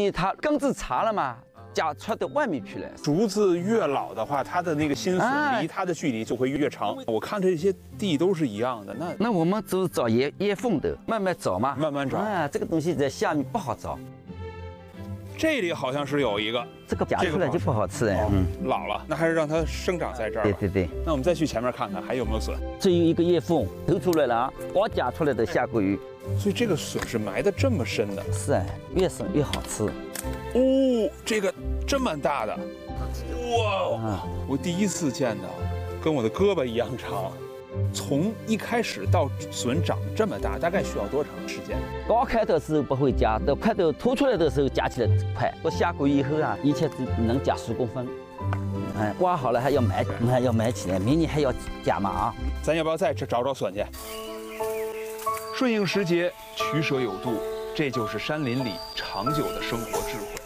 为它根子长了嘛，夹出到外面去了。 竹子越老的话，它的那个新笋离它的距离就会越长。我看这些地都是一样的， 那我们就是找叶缝的，慢慢找嘛， 慢慢找。 这个东西在下面不好找。 这里好像是有一个， 这个夹出来就不好吃哎。 老了，那还是让它生长在这儿。 对。 那我们再去前面看看还有没有笋。 这有一个叶缝头出来了啊，刚夹出来的下锅鱼。 所以这个笋是埋得这么深的。 是哎，越深越好吃。 哦，这个真蛮大的。哇，我第一次见到，跟我的胳膊一样长。从一开始到笋长这么大，大概需要多长时间？ 刚开的时候不会夹，到快到凸出来的时候夹起来快。我下锅以后啊，一切只能夹10公分。挖好了还要埋起来，明年还要夹嘛啊！ 咱要不要再找笋去？顺应时节，取舍有度，这就是山林里长久的生活智慧。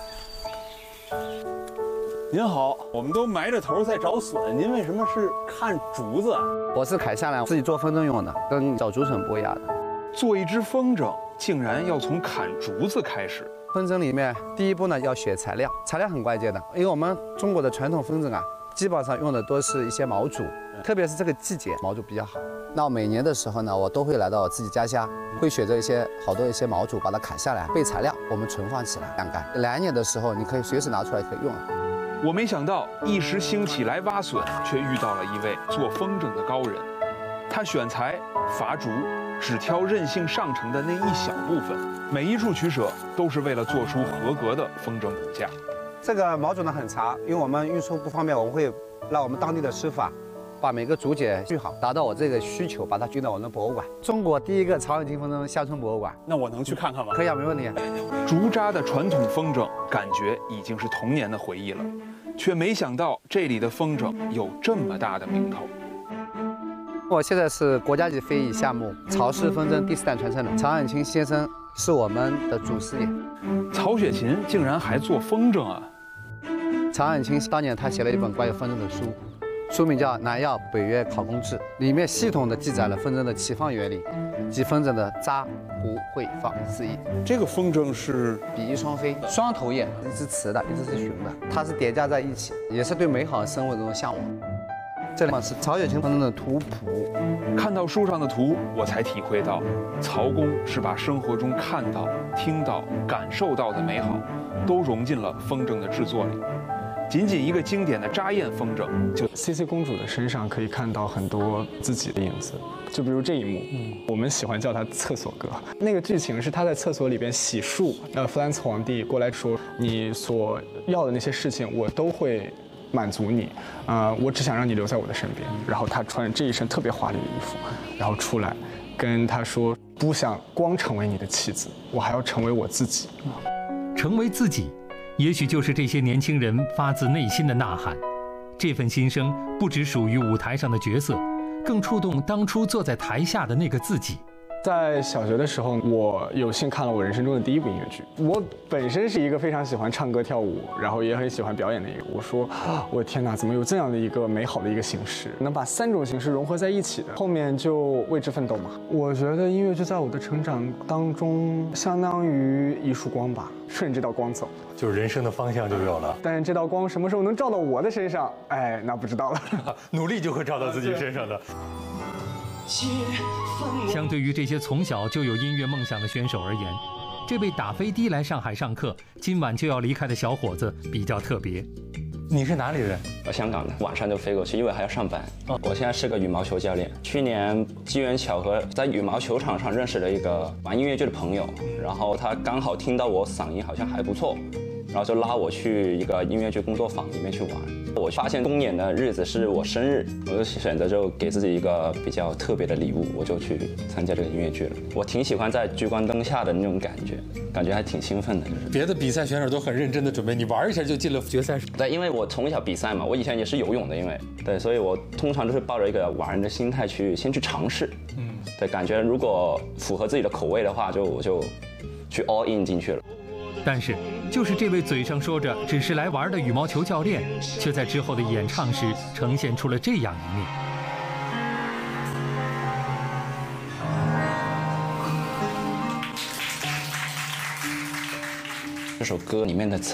您好，我们都埋着头在找笋，您为什么是看竹子啊？ 我是砍下来自己做风筝用的，跟找竹笋不一样的。 做一只风筝，竟然要从砍竹子开始。 风筝里面第一步呢要选材料，材料很关键的，因为我们中国的传统风筝啊，基本上用的都是一些毛竹，特别是这个季节毛竹比较好。那每年的时候呢，我都会来到我自己家乡，会选择好多毛竹，把它砍下来备材料，我们存放起来晾干。来年的时候，你可以随时拿出来可以用。 我没想到一时兴起来挖笋，却遇到了一位做风筝的高人。他选材伐竹，只挑韧性上乘的那一小部分，每一处取舍都是为了做出合格的风筝骨架。 这个毛竹呢很长，因为我们运输不方便，我们会让我们当地的师傅把每个竹节锯好，达到我这个需求，把它运到我们的博物馆。中国第一个曹永金风筝乡村博物馆。 那我能去看看吗？ 可以啊，没问题。 竹扎的传统风筝，感觉已经是童年的回忆了，却没想到这里的风筝有这么大的名头。 我现在是国家级非遗项目曹氏风筝第4代传承人，曹永清先生是我们的祖师爷。 曹雪芹竟然还做风筝啊！ 曹永清当年他写了一本关于风筝的书，书名叫《南药北岳考工志》，里面系统的记载了风筝的起放原理及风筝的扎、糊、会、放4艺。 这个风筝是比翼双飞，双头雁，一只雌的，一只是雄的，它是叠加在一起，也是对美好的生活中的向往。这里是曹雪芹风筝的图谱。 看到书上的图，我才体会到，曹公是把生活中看到、听到、感受到的美好，都融进了风筝的制作里。仅仅一个经典的扎雁风筝，就 CC 公主的身上可以看到很多自己的影子，就比如这一幕，我们喜欢叫它厕所歌。那个剧情是她在厕所里边洗漱，弗兰茨皇帝过来说，你所要的那些事情我都会满足你，我只想让你留在我的身边。然后她穿着这一身特别华丽的衣服，然后出来跟他说，不想光成为你的妻子，我还要成为我自己。 成为自己，也许就是这些年轻人发自内心的呐喊。这份心声不只属于舞台上的角色，更触动当初坐在台下的那个自己。 在小学的时候，我有幸看了我人生中的第一部音乐剧。我本身是一个非常喜欢唱歌跳舞，然后也很喜欢表演的一个。我说，我天哪，怎么有这样的一个美好的一个形式，能把3种形式融合在一起的？后面就为之奋斗嘛。我觉得音乐剧在我的成长当中，相当于一束光吧，顺着这道光走， 就是人生的方向就有了。 但是这道光什么时候能照到我的身上，哎，那不知道了。 努力就会照到自己身上的。 相对于这些从小就有音乐梦想的选手而言，这位打飞的来上海上课，今晚就要离开的小伙子比较特别。 你是哪里人？ 香港的，晚上就飞过去，因为还要上班。我现在是个羽毛球教练。去年机缘巧合在羽毛球场上认识了一个玩音乐剧的朋友，然后他刚好听到我嗓音好像还不错，然后就拉我去一个音乐剧工作坊里面去玩。我发现公演的日子是我生日，我就选择就给自己一个比较特别的礼物，我就去参加这个音乐剧了。我挺喜欢在聚光灯下的那种感觉还挺兴奋的。就是别的比赛选手都很认真的准备，你玩一下就进了决赛。 对，因为我从小比赛嘛，我以前也是游泳的，对，所以我通常都是抱着一个玩的心态先去尝试。对，感觉如果符合自己的口味的话，我就去 all in 进去了。 但是，就是这位嘴上说着只是来玩的羽毛球教练，却在之后的演唱时呈现出了这样一面。 这首歌里面的词。